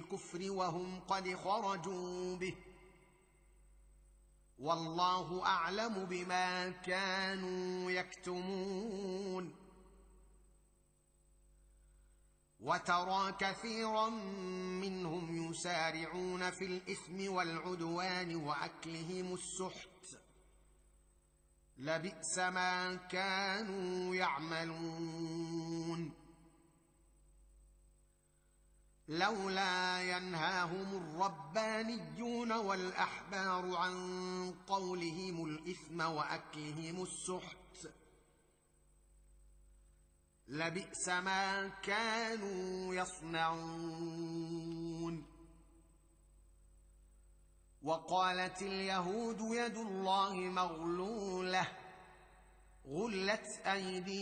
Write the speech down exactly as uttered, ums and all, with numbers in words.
بالكفر وهم قد خرجوا به، والله اعلم بما كانوا يكتمون. وترى كثيرا منهم يسارعون في الاثم والعدوان واكلهم السحت، لبئس ما كانوا يعملون. لولا ينهاهم الربانيون والاحبار عن قولهم الاثم واكلهم السحت، لبئس ما كانوا يصنعون. وقالت اليهود يد الله مغلوله، غلت ايديهم